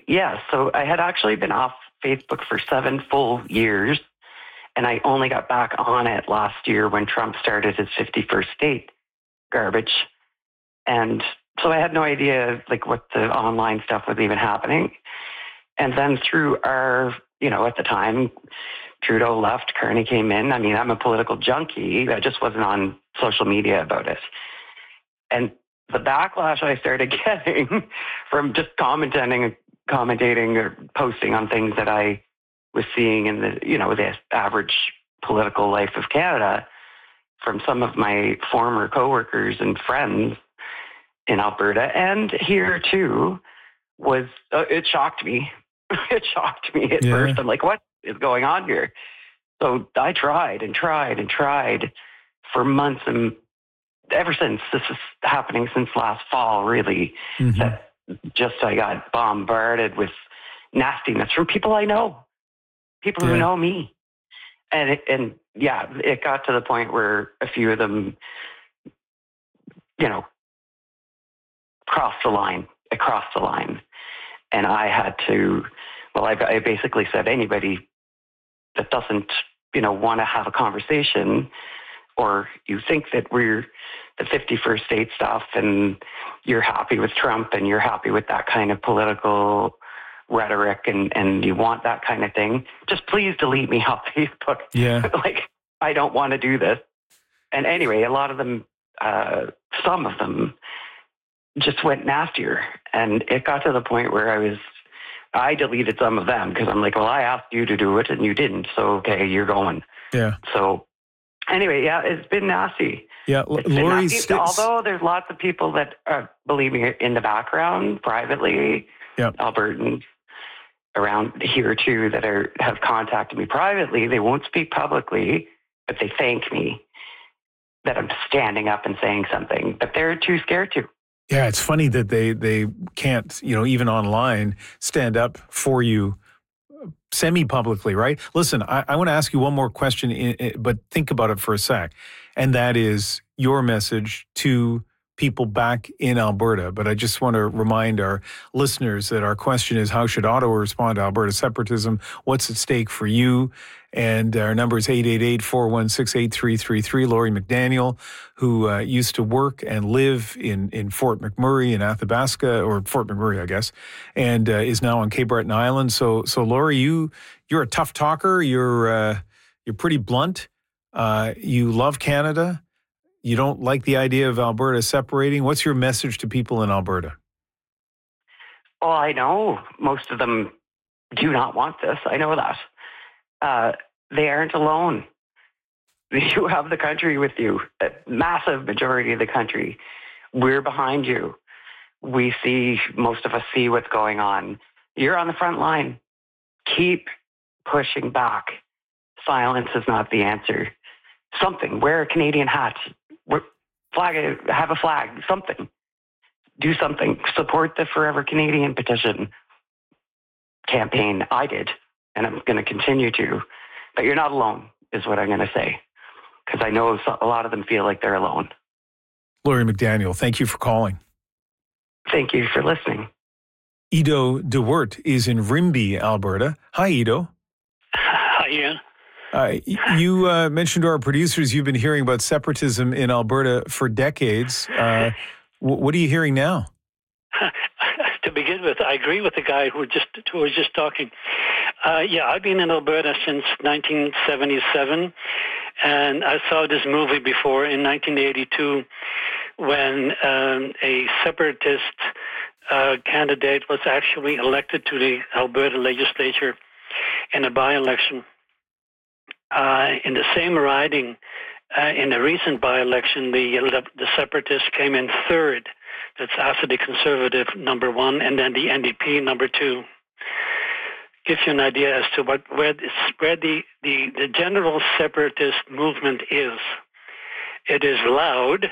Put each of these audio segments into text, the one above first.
Yeah, so I had actually been off Facebook for 7 full years, and I only got back on it last year when Trump started his 51st state garbage. And so I had no idea like what the online stuff was even happening. And then through our, at the time, Trudeau left, Carney came in. I mean, I'm a political junkie. I just wasn't on social media about it. And the backlash I started getting from just commentating or posting on things that I was seeing in the average political life of Canada from some of my former coworkers and friends in Alberta and here too was, it shocked me. It shocked me at first. I'm like, what is going on here? So I tried for months, and ever since, this is happening since last fall, really, that just I got bombarded with nastiness from people I know, people who know me. And it got to the point where a few of them, crossed the line. And I had to, I basically said anybody that doesn't, want to have a conversation, or you think that we're the 51st state stuff and you're happy with Trump and you're happy with that kind of political rhetoric and you want that kind of thing, just please delete me off Facebook. Yeah. I don't want to do this. And anyway, a lot of them, some of them just went nastier. And it got to the point where I deleted some of them because I'm like, well, I asked you to do it and you didn't. So, okay, you're going. Yeah. So anyway, it's been nasty. Yeah. Lori, although there's lots of people that believe me in the background privately, Albertans around here too that have contacted me privately. They won't speak publicly, but they thank me that I'm standing up and saying something, but they're too scared to. Yeah, it's funny that they can't, even online, stand up for you semi-publicly, right? Listen, I want to ask you one more question, but think about it for a sec. And that is your message to people back in Alberta. But I just want to remind our listeners that our question is, how should Ottawa respond to Alberta separatism? What's at stake for you? And our number is 888-416-8333. Lori McDaniel, who used to work and live in Fort McMurray in Athabasca, or Fort McMurray, I guess, and is now on Cape Breton Island. So Lori, you're a tough talker. You're pretty blunt. You love Canada. You don't like the idea of Alberta separating. What's your message to people in Alberta? Well, I know most of them do not want this. I know that. They aren't alone. You have the country with you, a massive majority of the country. We're behind you. Most of us see what's going on. You're on the front line. Keep pushing back. Silence is not the answer. Something. Wear a Canadian hat. Have a flag. Something. Do something. Support the Forever Canadian petition campaign. I did, and I'm going to continue to. But you're not alone, is what I'm going to say, because I know a lot of them feel like they're alone. Lori McDaniel, thank you for calling. Thank you for listening. Ido DeWert is in Rimbey, Alberta. Hi, Ido. Hi, Ian. You mentioned to our producers you've been hearing about separatism in Alberta for decades. What are you hearing now? To begin with, I agree with the guy who was just talking. I've been in Alberta since 1977, and I saw this movie before in 1982 when a separatist candidate was actually elected to the Alberta legislature in a by-election. In the same riding, in the recent by-election, the separatists came in third. That's after the Conservative number one, and then the NDP number two. Gives you an idea as to where the general separatist movement is. It is loud,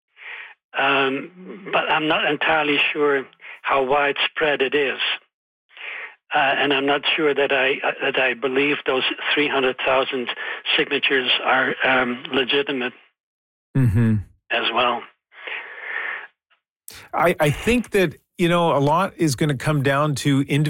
but I'm not entirely sure how widespread it is. And I'm not sure that I believe those 300,000 signatures are legitimate as well. I think that, a lot is going to come down to individual